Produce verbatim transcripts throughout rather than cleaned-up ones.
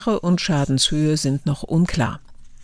und Schadenshöhe sind noch unklar.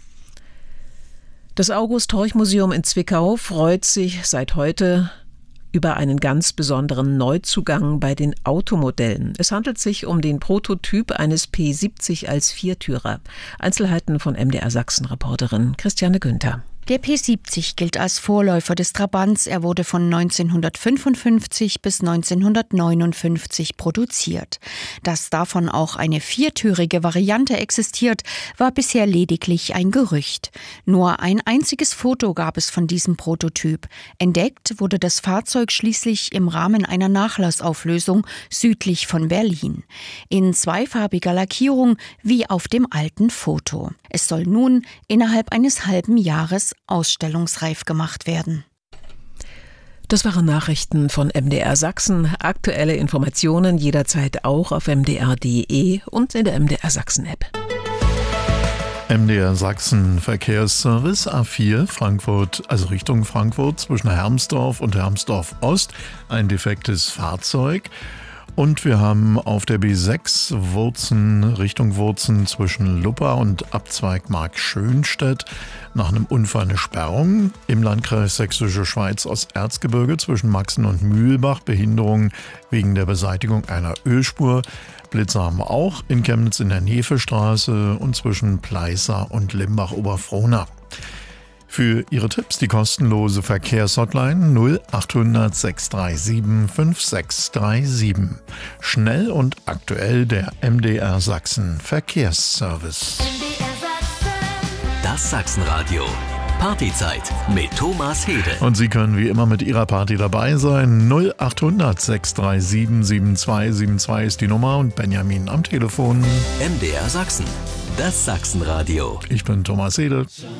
Das August-Horch-Museum in Zwickau freut sich seit heute über einen ganz besonderen Neuzugang bei den Automodellen. Es handelt sich um den Prototyp eines P siebzig als Viertürer. Einzelheiten von M D R Sachsen-Reporterin Christiane Günther. Der P siebzig gilt als Vorläufer des Trabants. Er wurde von neunzehnhundertfünfundfünfzig bis neunzehnhundertneunundfünfzig produziert. Dass davon auch eine viertürige Variante existiert, war bisher lediglich ein Gerücht. Nur ein einziges Foto gab es von diesem Prototyp. Entdeckt wurde das Fahrzeug schließlich im Rahmen einer Nachlassauflösung südlich von Berlin. In zweifarbiger Lackierung wie auf dem alten Foto. Es soll nun innerhalb eines halben Jahres ausstellungsreif gemacht werden. Das waren Nachrichten von M D R Sachsen. Aktuelle Informationen jederzeit auch auf m d r punkt d e und in der M D R Sachsen App. M D R Sachsen Verkehrsservice A vier Frankfurt, also Richtung Frankfurt zwischen Hermsdorf und Hermsdorf Ost, ein defektes Fahrzeug. Und wir haben auf der B sechs Wurzen, Richtung Wurzen zwischen Luppa und Abzweig Markschönstedt nach einem Unfall eine Sperrung. Im Landkreis Sächsische Schweiz Osterzgebirge zwischen Maxen und Mühlbach Behinderung wegen der Beseitigung einer Ölspur. Blitzer haben auch in Chemnitz in der Nefestraße und zwischen Pleißer und Limbach-Oberfrohna. Für Ihre Tipps die kostenlose Verkehrshotline null achthundert sechs drei sieben fünf sechs drei sieben. Schnell und aktuell der M D R Sachsen Verkehrsservice. Das Sachsenradio. Partyzeit mit Thomas Hede. Und Sie können wie immer mit Ihrer Party dabei sein. null achthundert sechs drei sieben sieben zwei sieben zwei ist die Nummer und Benjamin am Telefon. M D R Sachsen. Das Sachsenradio. Ich bin Thomas Hede.